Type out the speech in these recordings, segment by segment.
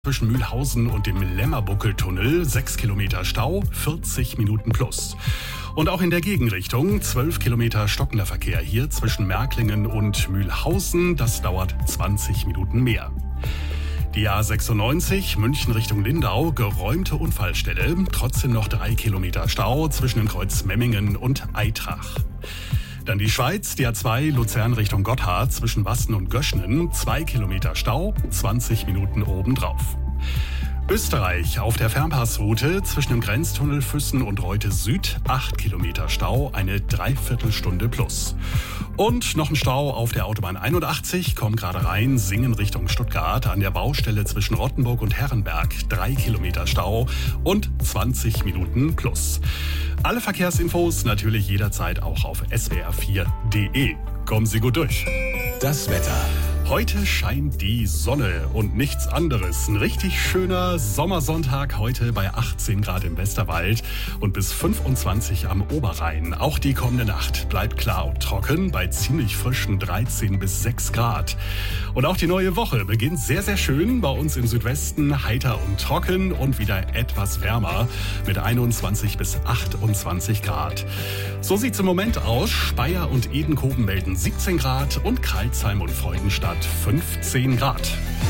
Zwischen Mühlhausen und dem Lämmerbuckeltunnel 6 Kilometer Stau, 40 Minuten plus. Und auch in der Gegenrichtung 12 Kilometer stockender Verkehr hier zwischen Märklingen und Mühlhausen. Das dauert 20 Minuten mehr. Die A96 München Richtung Lindau, geräumte Unfallstelle. Trotzdem noch 3 Kilometer Stau zwischen dem Kreuz Memmingen und Aitrach. Dann die Schweiz, die A2 Luzern Richtung Gotthard zwischen Wasten und Göschnen, 2 Kilometer Stau, 20 Minuten obendrauf. Österreich auf der Fernpassroute zwischen dem Grenztunnel Füssen und Reute Süd, 8 Kilometer Stau, eine Dreiviertelstunde plus. Und noch ein Stau auf der Autobahn 81, kommt gerade rein, Singen Richtung Stuttgart, an der Baustelle zwischen Rottenburg und Herrenberg, 3 Kilometer Stau und 20 Minuten plus. Alle Verkehrsinfos natürlich jederzeit auch auf swr4.de. Kommen Sie gut durch. Das Wetter. Heute scheint die Sonne und nichts anderes. Ein richtig schöner Sommersonntag heute bei 18 Grad im Westerwald und bis 25 am Oberrhein. Auch die kommende Nacht bleibt klar und trocken bei ziemlich frischen 13 bis 6 Grad. Und auch die neue Woche beginnt sehr, sehr schön. Bei uns im Südwesten heiter und trocken und wieder etwas wärmer mit 21 bis 28 Grad. So sieht's im Moment aus. Speyer und Edenkoben melden 17 Grad und Crailsheim und Freudenstadt 15 Grad.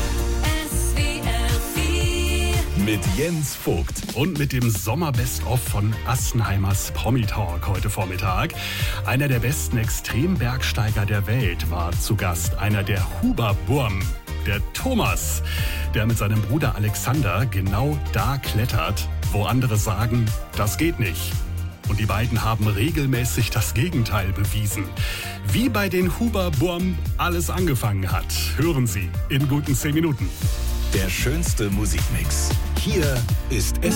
Mit Jens Vogt. Und mit dem Sommer-Best-of von Assenheimers Promi-Talk heute Vormittag. Einer der besten Extrembergsteiger der Welt war zu Gast. Einer der Huberburm, der Thomas, der mit seinem Bruder Alexander genau da klettert, wo andere sagen, das geht nicht. Und die beiden haben regelmäßig das Gegenteil bewiesen. Wie bei den Huberburm alles angefangen hat, hören Sie in guten 10 Minuten. Der schönste Musikmix. Hier ist